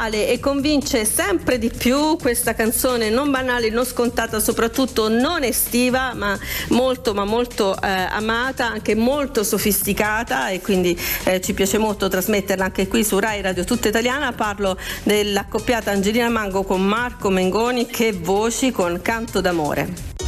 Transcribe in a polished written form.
banale e convince sempre di più. Questa canzone non banale, non scontata, soprattutto non estiva, ma molto amata, anche molto sofisticata, e quindi ci piace molto trasmetterla anche qui su Rai Radio Tutta Italiana. Parlo dell'accoppiata Angelina Mango con Marco Mengoni. Che voci, con Canto d'amore.